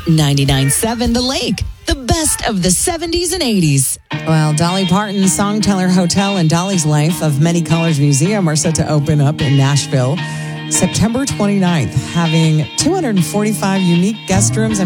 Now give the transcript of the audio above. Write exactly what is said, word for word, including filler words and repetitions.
ninety-nine point seven The Lake, the best of the seventies and eighties. Well, Dolly Parton's Songteller Hotel and Dolly's Life of Many Colors Museum are set to open up in Nashville September twenty-ninth, having two hundred forty-five unique guest rooms